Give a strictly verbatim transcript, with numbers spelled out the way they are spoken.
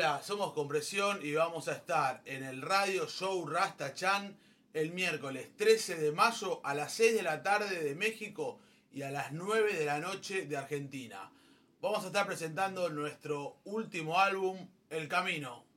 Hola, somos Compresión y vamos a estar en el Radio Show Rasta Chan el miércoles trece de mayo a las seis de la tarde de México y a las nueve de la noche de Argentina. Vamos a estar presentando nuestro último álbum, El Camino.